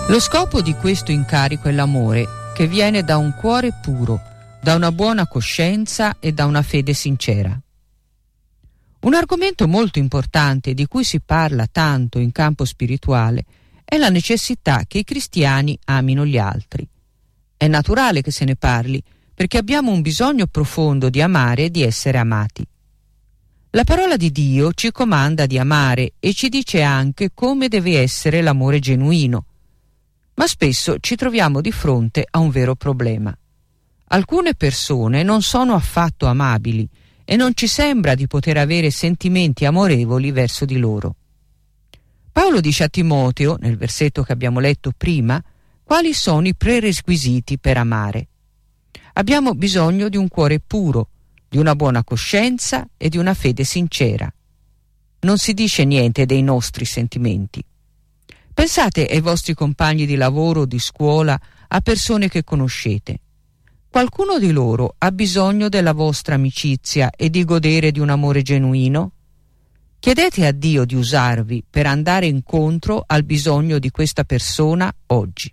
Lo scopo di questo incarico è l'amore che viene da un cuore puro, da una buona coscienza e da una fede sincera. Un argomento molto importante di cui si parla tanto in campo spirituale è la necessità che i cristiani amino gli altri. È naturale che se ne parli, perché abbiamo un bisogno profondo di amare e di essere amati. La parola di Dio ci comanda di amare e ci dice anche come deve essere l'amore genuino. Ma spesso ci troviamo di fronte a un vero problema. Alcune persone non sono affatto amabili e non ci sembra di poter avere sentimenti amorevoli verso di loro. Paolo dice a Timoteo, nel versetto che abbiamo letto prima, quali sono i prerequisiti per amare. Abbiamo bisogno di un cuore puro, di una buona coscienza e di una fede sincera. Non si dice niente dei nostri sentimenti. Pensate ai vostri compagni di lavoro o di scuola, a persone che conoscete. Qualcuno di loro ha bisogno della vostra amicizia e di godere di un amore genuino? Chiedete a Dio di usarvi per andare incontro al bisogno di questa persona oggi.